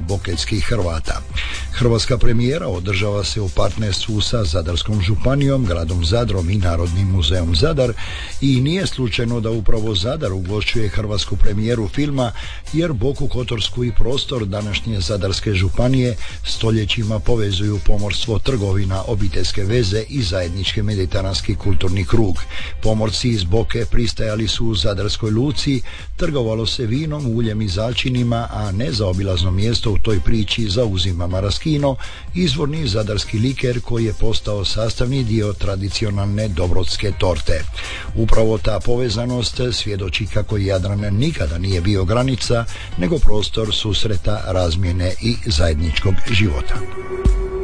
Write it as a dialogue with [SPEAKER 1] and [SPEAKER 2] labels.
[SPEAKER 1] boketskih Hrvata. Hrvatska premijera održava se u partnerstvu sa Zadarskom županijom, gradom Zadrom i Narodnim muzeom Zadar i nije slučajno da upravo Zadar ugošćuje hrvatsku premijeru filma, jer Boku Kotorsku i prostor današnje Zadarske županije stoljećima povezuju pomorstvo, trgovina, obiteljske veze i zajednički mediteranski kulturni krug. Pomorci iz Boke pristajali su u Zadarskoj luci, trgovalo se vinom, uljem i začinima, a nezaobilazno mjesto u toj priči zauzima maraskino, izvorni zadarski liker koji je postao sastavni dio tradicionalne dobrotske torte. Upravo ta povezanost svjedoči kako Jadran nikada nije bio granica, nego prostor susreta, razmjene i zajedničkog života.